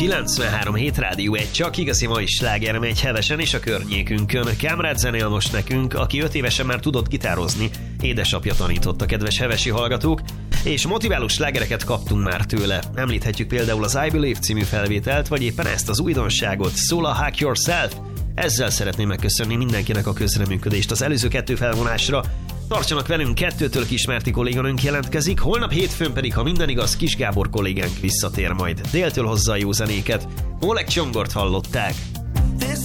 93 Hét Rádió, egy csak igazi mai sláger megy hevesen is a környékünkön. Kámrát zenél most nekünk, aki 5 évesen már tudott gitározni. Édesapja tanította, kedves hevesi hallgatók, és motiváló slágereket kaptunk már tőle. Említhetjük például az I Believe című felvételt, vagy éppen ezt az újdonságot, Sola Hack Yourself. Ezzel szeretném megköszönni mindenkinek a közreműködést az előző 2 felvonásra. Tartsanak velünk, 2-től Kismárti kolléganőnk jelentkezik, holnap hétfőn pedig, ha minden igaz, Kis Gábor kollégánk visszatér majd. Déltől hozza a jó zenéket. Oleg Csongort hallották.